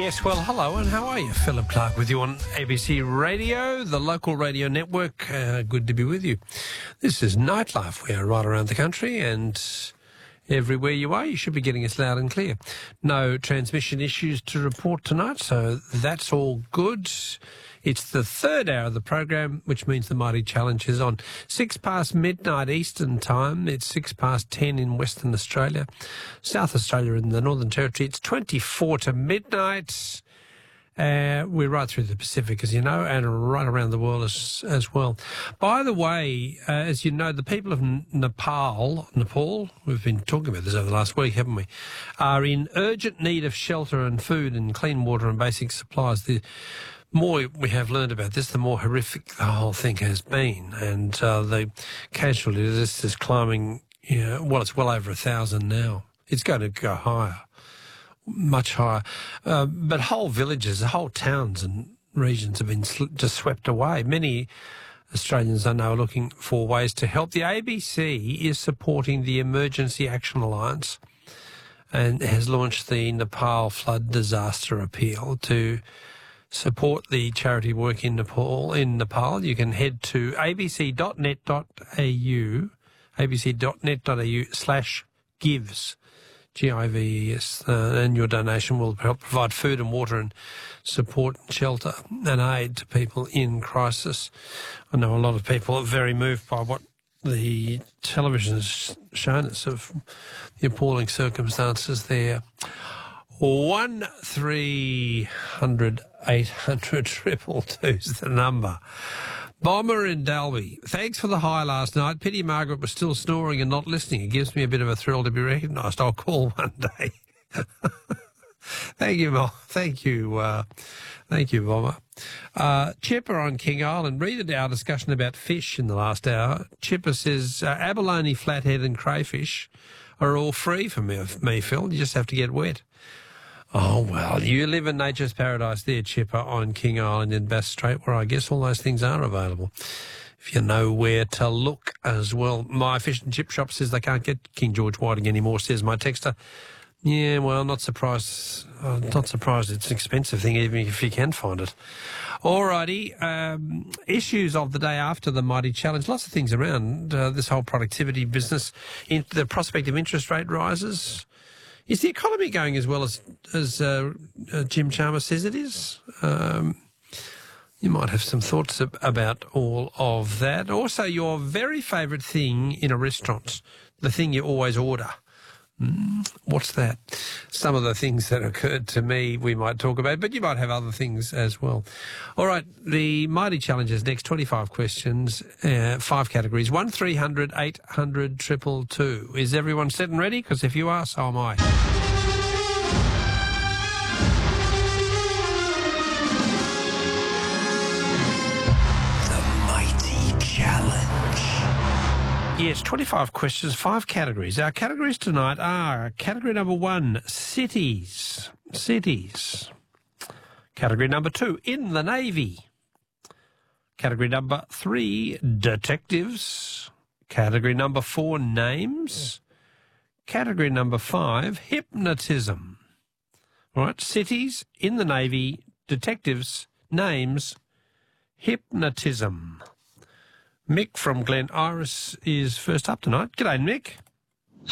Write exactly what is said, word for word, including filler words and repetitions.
Yes, well, hello, and how are you? Philip Clark with you on A B C Radio, the local radio network. Uh, good to be with you. This is Nightlife. We are right around the country, and everywhere you are, you should be getting us loud and clear. No transmission issues to report tonight, so that's all good. It's the third hour of the program, which means the Mighty Challenge is on. Six past midnight Eastern time. It's six past ten in Western Australia. South Australia and the Northern Territory, it's twenty-four to midnight. Uh, we're right through the Pacific, as you know, and right around the world as, as well. By the way, uh, as you know, the people of N- Nepal, Nepal, we've been talking about this over the last week, haven't we, are in urgent need of shelter and food and clean water and basic supplies. The more we have learned about this, the more horrific the whole thing has been. And uh, the casualty list is climbing, you know, well, it's well over a thousand now. It's going to go higher, much higher. Uh, but whole villages, whole towns and regions have been sl- just swept away. Many Australians, I know, are looking for ways to help. The A B C is supporting the Emergency Action Alliance and has launched the Nepal Flood Disaster Appeal to support the charity work in Nepal. In Nepal, you can head to a b c dot net dot a u, a b c dot net dot a u slash gives, G I V E S, uh, and your donation will help provide food and water and support and shelter and aid to people in crisis. I know a lot of people are very moved by what the television has shown us of the appalling circumstances there. One three hundred eight hundred triple two's the number. Bomber in Dalby. Thanks for the high last night. Pity Margaret was still snoring and not listening. It gives me a bit of a thrill to be recognised. I'll call one day. Thank you, Mom. Thank you. Uh, thank you, Bomber. Uh, Chipper on King Island. Read our discussion about fish in the last hour. Chipper says uh, abalone, flathead and crayfish are all free for me, me, Phil. You just have to get wet. Oh, well, you live in nature's paradise there, Chipper, on King Island in Bass Strait, where I guess all those things are available, if you know where to look as well. My fish and chip shop says they can't get King George Whiting anymore, says my texter. Yeah, well, not surprised. Uh, not surprised. It's an expensive thing, even if you can find it. All righty. Um, issues of the day after the Mighty Challenge. Lots of things around uh, this whole productivity business. In the prospect of interest rate rises. Is the economy going as well as as uh, uh, Jim Chalmers says it is? Um, you might have some thoughts ab- about all of that. Also, your very favourite thing in a restaurant, the thing you always order. Mm, what's that? Some of the things that occurred to me we might talk about, but you might have other things as well. All right, the Mighty Challenge is next, twenty-five questions, uh, five categories, one three hundred eight hundred triple two. Is everyone set and ready? Because if you are, so am I. The Mighty Challenge. Yes, twenty-five questions, five categories. Our categories tonight are category number one, cities. Cities. Category number two, in the Navy. Category number three, detectives. Category number four, names. Category number five, hypnotism. All right, cities, in the Navy, detectives, names, hypnotism. Mick from Glen Iris is first up tonight. G'day, Mick.